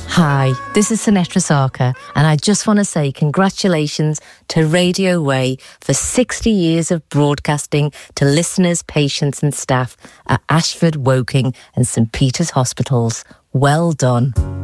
Hi, this is Sinetra Sarkar, and I just want to say congratulations to Radio Way for 60 years of broadcasting to listeners, patients and staff at Ashford, Woking and St Peter's Hospitals. Well done.